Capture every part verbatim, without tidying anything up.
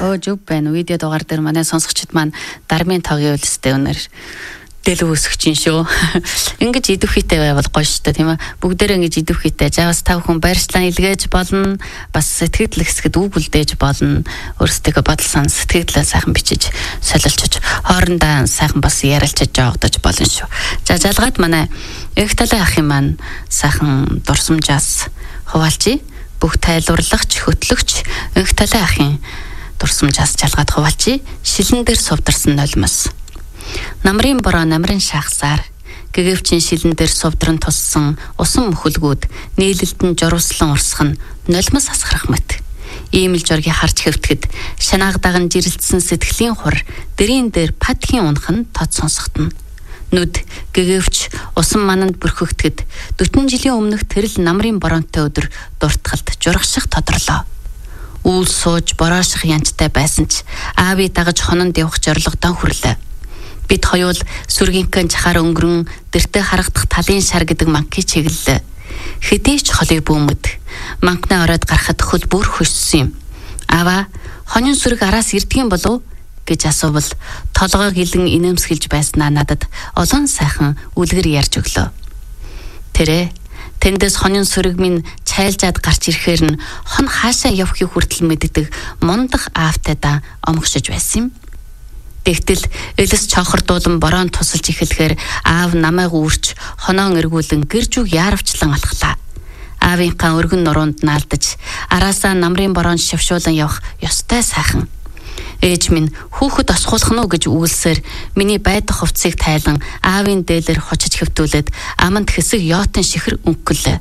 Оо зүг байна. Видео дугаар дээр манай сонсогчид маань дармын тогийн үлстэй өнөр дэлгүү өсгөж ин шүү. Ингэж идэвхийтэй байвал гоё шүү дээ тийм ээ. Бүгдээрээ ингэж идэвхийтэй. За бас тав хүн байршлаа илгээж болно. Бас сэтгэл хэсгэд үг үлдээж болно. Өөрсдөө бодол сан сэтгэлээ сайхан бичиж солилцож хоорондоо сайхан бас ярилцаж жоогдож болно шүү. За жалгаад манай их талын ахын маань сайхан дурсамжаас хуваалцъя. Бүх тайлбарлагч, хөтлөгч их талын ахын дурсамжаас жалгаад хуваалцъя. Шилэн дээр сувдарсан нулимс. Намрын бороо намрын шахсаар гэгэвчин шилэн дээр сувдран туссан усан мөхөлгүүд нийлэлтэн журвслан урсган нулимс асгарах мэт. Иймэл жургийг харж хэвтгэд шанаагдаан жирэлцсэн сэтгэлийн хур дэрийн дээр падхийн унхан тод сонсогдно. Нүд гэгэвч усан мананд бүрхэгдэхэд дөрвөн жилийн өмнөх тэрл намрын боронтой өдөр дуртгалд жургаших тодорлоо. Үүл сууж борооших янчтай байсан ч аави дагаж хононд явах зорилгодоо хүрлээ. Бид хоёул сүргийнхэн жахаар өнгөрөн дэртэ харагдах талын шар гэдэг манкийг чиглэлээ. Хэдий ч холыг бүүмэд манкнаа ороод гарахад хөл бүр хөшсөн юм. Аваа хонин сүрэг араас ирдгийм болов гэж асуувал толгойг илэн инээмсгэлж байснаа надад олон сайхан үлгэр ярьж өглөө. Тэрэ тэндээс хонин сүрэг минь чайлжаад гарч ирэхээр нь хон хаашаа явахыг хүртэл мэддэг мундах аавтайдаа омгшиж байсан юм. Тэгтэл элэс чонхордуулан бороонд тусалж эхлэхээр аав намайг үүрч хоноон эргүүлэн гэржүүг яарвчлан алхлаа. Аавынхаа өргөн нуруунд наалдаж араасаа намрын бороонд шавшуулан явах ёстой сайхан. Ээж минь хүүхэд осгуулах нь уу гэж үйлсээр миний байдах хувцсыг тайлан аавын дээлэр хочиж хэвтүүлээд аманд хэсэг ёотон шихэр өнгөлөө.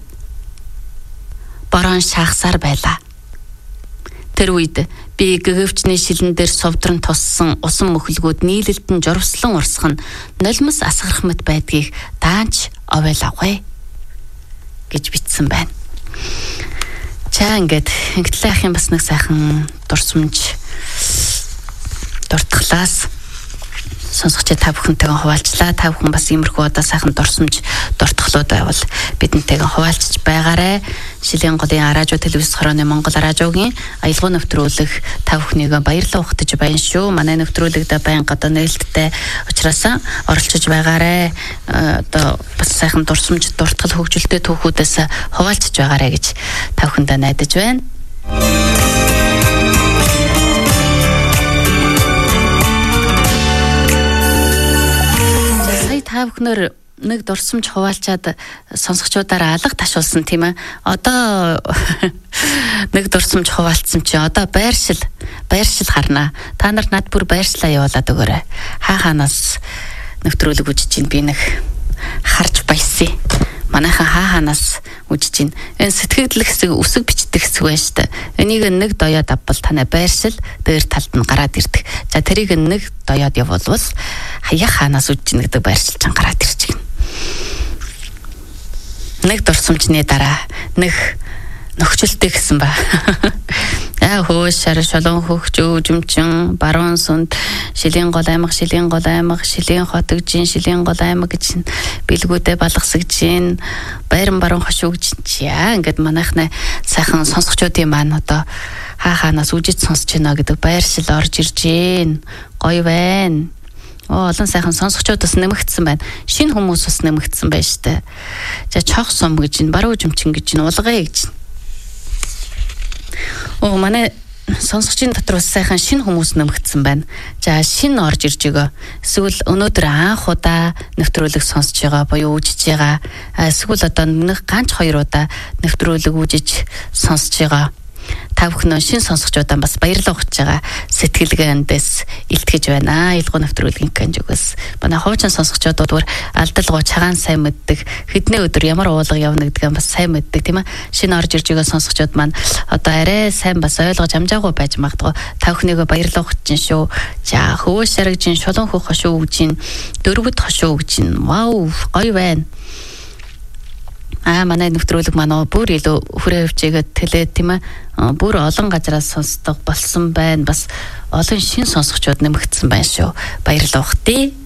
Бороон шахсаар байлаа. Тэр үед би гэгэвчний шилэн дээр сувдран туссан усан мөхөлгүүд нийлэлтэн журвслан урсган нулимс асгарах мэт байдгийг даанч овойлавгай гэж бичсэн байна. За ингээд ингээдлээ ах юм бас нэг сайхан дурсамж дуртглаас сонсогчид та бүхэнтэйгээ хуваалцлаа. Та бүхэн бас иймэрхүү одоо сайхан дурсамж дуртглууд байвал бидэнтэйгээ хуваалцж байгаарэ. Шилийн голын радио телевиз хорооны Монгол радиогийн аялал нэвтрүүлэг та бүхнийгээ баярлалаа ухтаж байна шүү. Манай нэвтрүүлэгдээ байнга одоо нээлттэй учраас оролцож байгаарэ. Одоо бас сайхан дурсамж дуртгал хөгжилтэй түүхүүдээс хуваалцж байгаарэ гэж та бүхэндээ найдаж байна. Та бүхнээр нэг дурсамж хуваалцаад сонсогчдаараа алга ташуулсан тийм ээ. Одоо нэг дурсамж хуваалцсан чи одоо байршил байршил харнаа. Та нар над бүр байршлаа явуулаад өгөөрэй. Хаа хаанаас нэвтрүүлэг үзэж чинь би нэг харж баясъя. Манайхан хаа хаанаас үзэж чинь энэ сэтгэл хэсэг үсэг бичдэг хэсэг байна шүү дээ. Энийг нэг доёод авбал таны байршил дээр талд нь гараад ирдэг. За тэрийг нэг доёод явуулвал хаяа хаанаас үзэж чинь гэдэг байршил чинь гараад ирчихнэ. Нэг дурсамжны дараа нэг нөхцөлтэй гэсэн ба. Аа хөөс шар шолон хөгч өвжмчин баруун сүнд шилийн гол аймаг шилийн гол аймаг шилийн хот гэж шилийн гол аймаг гэж бэлгүүдээ балгасгаж байран баруун хошуугч яа ингээд манайхнаа сайхан сонсогчдын маань одоо хаа хаанаас үжиж сонсож байна гэдэг байршил орж ирж гин гоё байна. Оо олон сайхан сонсогчдоос нэмэгдсэн байна. Шинэ хүмүүс бас нэмэгдсэн байна штэ. За чох сум гэж баруун өвжмчин гэж улгая гэж. Оо манай сонсогчийн дотор бас сайхан шинэ хүмүүс нэмэгдсэн байна. За шинэ орж ирж байгаа. Эсвэл өнөөдөр анх удаа нэвтрүүлэг сонсож байгаа буюу үзэж байгаа. Эсвэл одоо нэг ганц хоёр удаа нэвтрүүлэг үзэж сонсож байгаа. Та бүхэн шинэ сонсогчдаа бас баярлалаа ухаж байгаа сэтгэлгээндээс илтгэж байна. Илгоо нэвтрүүлгийн канжугаас манай хуучин сонсогчдод бүр алдалгоо цагаан сайн мэддэг хэдний өдөр ямар уулга явна гэдгээ бас сайн мэддэг тийм ээ. Шинэ орж ирж байгаа сонсогчдод маань одоо арай сайн бас ойлгож амжаагүй байж магадгүй. Та бүхнийгээ баярлалаа ухаж чинь шүү. За хөөс шаргаж чинь шулуун хөх хошуу гэж чинь дөрвөд хошуу гэж чинь вау гоё байна. Аа манай нэвтрүүлэг манай бүр илүү хүрээ хөвчээгээд тэлээд тийм ээ. Бүр олон газараас сонсдог болсон байна. Бас олон шин сонсогчдод нэмэгдсэн байна шүү. Баярлалаа ухтээ.